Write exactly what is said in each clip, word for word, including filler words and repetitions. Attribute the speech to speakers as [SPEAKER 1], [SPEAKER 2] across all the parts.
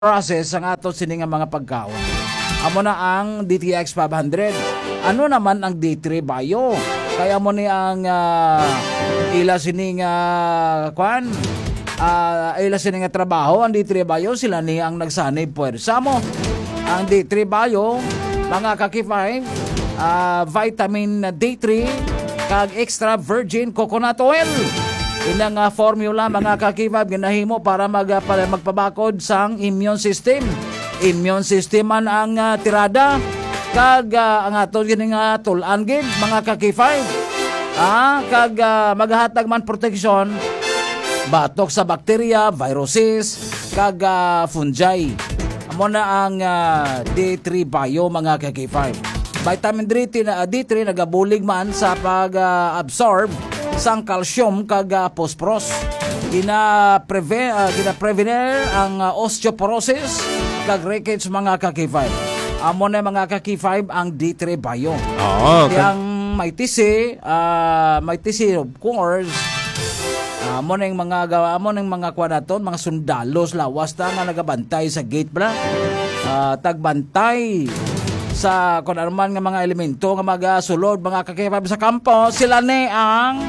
[SPEAKER 1] process ang ato sini nga mga pagkaon. Amo na ang D T X five hundred. Ano naman ang D three Bio? Kaya mo ni ang uh, ila sini nga kwan uh, ila sini nga trabaho ang D three Bio, sila ni ang nagsanay puwersa mo. Ang D three Bio, mga kakifay, uh, vitamin D three kag extra virgin coconut oil. Ilang uh, formula mga kakibab ginahimo para mag, uh, para magpabakod sang immune system. Immune system man ang uh, tirada kag uh, ang ato gini nga tulan gid mga kakifay. Ah, kag uh, maghatag man proteksyon batok sa bakterya, viruses kag uh, fungi. Amo na ang uh, D three Bio mga kakifay. Vitamin D three, uh, D three nagabulig man sa pag-absorb uh, sang calcium kag uh, phosphorus. Gina prevent uh, gina prevenir ang uh, osteoporosis kag rickets mga kaki five. Amo na mga kaki five ang D three Bio.
[SPEAKER 2] Oo. Okay.
[SPEAKER 1] Yang may tisi, uh, may tisi of course. Amo na yung mga gawa mo ng mga kwanaton, mga sundalos lawas ta nga nagabantay sa gate bra. Uh, tagbantay sa kung ano man nga mga elemento nga magasulod mga kakipab sa kampo, sila ni ang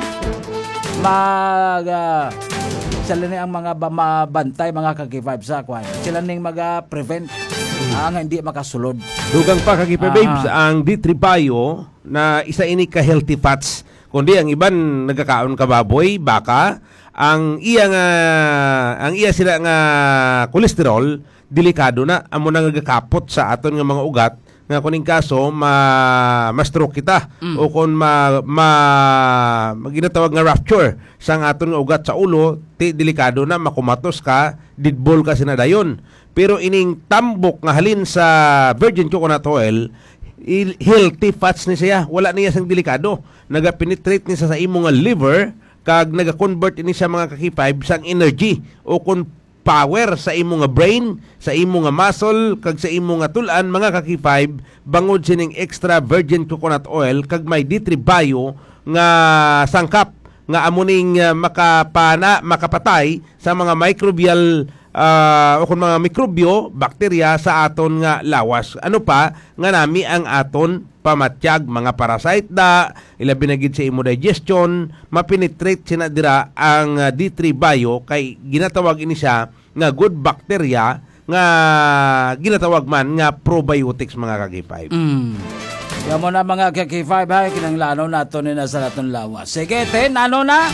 [SPEAKER 1] mag uh, sila ni ang mga mabantay mga kakipab sa kwan. Sila ni maga-prevent ang hindi makasulod.
[SPEAKER 2] Dugang pa kakipababes, ang D three Bio na isa ini ka healthy fats. Kundi ang iban nagkakaon ka baboy, baka, ang iya nga ang iya sila nga kolesterol delikado na amo nang nagakapot sa aton nga mga ugat nga kuning kaso ma ma-stroke kita mm. o kung ma, ma ginatawag nga rupture sang aton nga ugat sa ulo, ti delikado na makumatos ka, didbol ka sinadayon. Pero ining tambok nga halin sa virgin coconut oil, healthy fats ni siya, wala niya sang delikado, naga-penetrate ni sa sa imo nga liver kag naga-convert ini sa mga kakipay sang energy o kung power sa imo nga brain, sa imo nga muscle, kag sa imo nga tulan mga kakipay, bangod sining extra virgin coconut oil kag may D three Bio nga sangkap nga amuning uh, makapana, makapatay sa mga microbial uh, o kung mga mikrobyo, bakterya sa aton nga lawas. Ano pa nga nami ang aton pamatyag, mga parasite da, ilabi na gid sa imo digestion, mapenetrate sina dira ang uh, D three Bio kay ginatawag ini siya nga good bacteria nga ginatawag man nga probiotics mga kaki-five.
[SPEAKER 1] Mm. Yan mo na mga kaki-five ha, kinanglano nato ni nasa naton lawas. Sige, ten, ano na?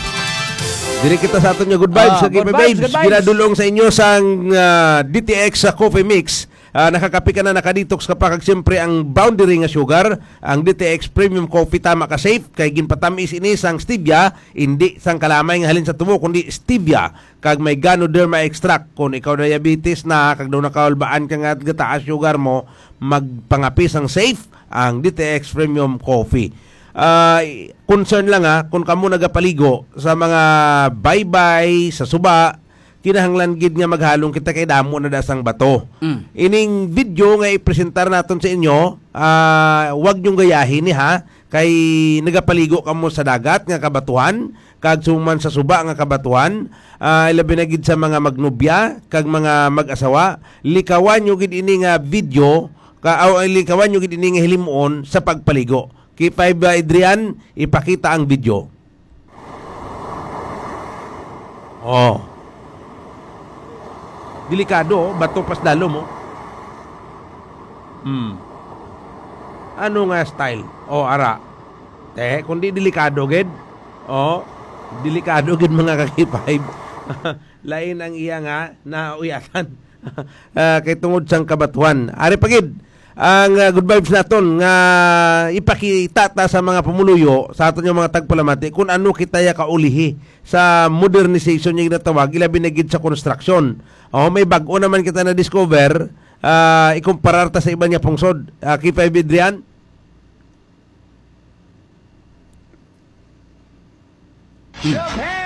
[SPEAKER 2] Diri kita sa aton nga good vibes,
[SPEAKER 1] uh,
[SPEAKER 2] good vibes. Ginadulong sa inyo sang uh, D T X sa coffee mix. Uh, nakakapi ka na, nakadetox ka pa kag siyempre ang boundary nga sugar, ang D T X Premium Coffee tama ka safe kay ginpatamis ini sang stevia, hindi sang kalamay nga halin sa tubo kundi stevia kag may Ganoderma extract. Kung ikaw diabetes na kag daw nakaulbaan ka nga gataas sugar mo, magpangapis ang safe ang D T X Premium Coffee. Uh, concern lang ha, kung kamo nagapaligo sa mga bye-bye, sa suba, kinahanglan gid nga maghalong kita kay damo na dasang bato. Mm. Ining video nga ipresentar naton sa inyo, uh, wag nyong gayahin ni ha, kay nagapaligo kamo sa dagat nga kabatuhan, kag suman sa suba nga kabatuhan, uh, ilabi na gid sa mga magnobya, kag mga mag-asawa, likawan nyo gid ini nga video, ka, o likawan nyo gid ini nga hilimuon sa pagpaligo. Kay Five Adrian, ipakita ang video. Oh. Delikado, bato pas dalo mo. Hmm. Ano nga style? O, ara. Eh, kundi delikado, gid. O, delikado, gid mga kakipay. Lain ang iya nga na uyatan. uh, kay tungod sang kabatuan. Ari pagid, ang uh, good vibes naton nga ipakita ta sa mga pumuluyo sa aton yung mga tagpalamati kung ano kita ya kaulihi sa modernization yung ginatawag, ilabi na gid sa construction. Oh, may bag-o naman kita na discover, uh, ikumparar ta sa iba niya pungsod. Uh, Kipay Bidrian.
[SPEAKER 3] Japan!